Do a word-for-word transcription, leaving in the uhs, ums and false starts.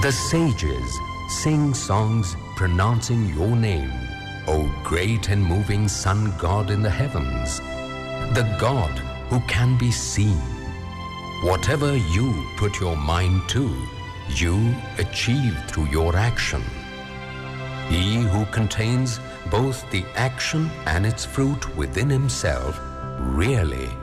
The sages sing songs pronouncing your name, O great and moving sun god in the heavens, the God who can be seen. Whatever you put your mind to, you achieve through your action. He who contains both the action and its fruit within himself really